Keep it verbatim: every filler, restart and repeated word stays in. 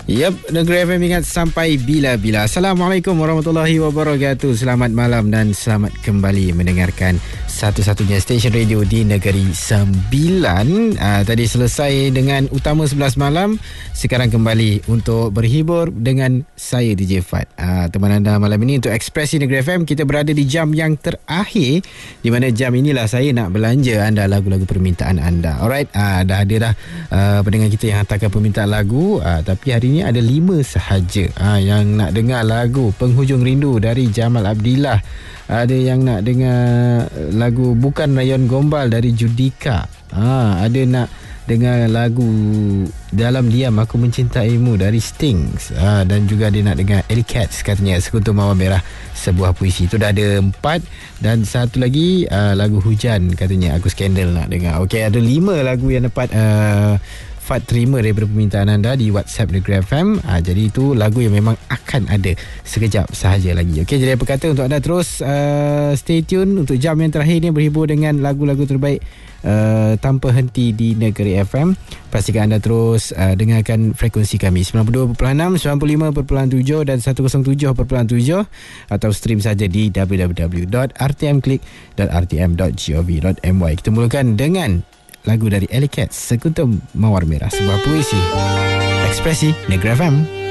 Yep, Negeri F M ingat sampai bila-bila. Assalamualaikum warahmatullahi wabarakatuh. Selamat malam dan selamat kembali mendengarkan satu-satunya stesen radio di Negeri Sembilan. uh, Tadi selesai dengan Utama sebelas malam. Sekarang kembali untuk berhibur dengan saya D J Fad. uh, Teman anda malam ini untuk Ekspresi Negeri F M. Kita berada di jam yang terakhir, di mana jam inilah saya nak belanja anda lagu-lagu permintaan anda. Alright, uh, dah ada dah uh, pendengar kita yang hantarkan permintaan lagu. uh, Tapi hari ini ada lima sahaja uh, yang nak dengar lagu Penghujung Rindu dari Jamal Abdillah. Ada yang nak dengar lagu Bukan Rayon Gombal dari Judika. Ha, ada nak dengar lagu Dalam Diam Aku Mencintaimu dari Stings. Ha, dan juga dia nak dengar Alley Cats katanya, Sekutu Mawar Merah, sebuah puisi. Itu dah ada empat. Dan satu lagi uh, lagu Hujan katanya, Aku Skandal nak dengar. Okey, ada lima lagu yang dapat uh, Fad terima daripada permintaan anda di WhatsApp Negeri F M. Ha, jadi itu lagu yang memang akan ada sekejap sahaja lagi. Okey, jadi apa kata untuk anda terus uh, stay tune untuk jam yang terakhir ni, berhibur dengan lagu-lagu terbaik uh, tanpa henti di Negeri F M. Pastikan anda terus uh, dengarkan frekuensi kami sembilan puluh dua perpuluhan enam, sembilan puluh lima perpuluhan tujuh dan seratus tujuh perpuluhan tujuh, atau stream saja di w w w dot r t m click dot r t m dot gov dot m y. Kita mulakan dengan lagu dari Alley Cats, Sekutu Mawar Merah, sebuah puisi. Ekspresi Negeri F M.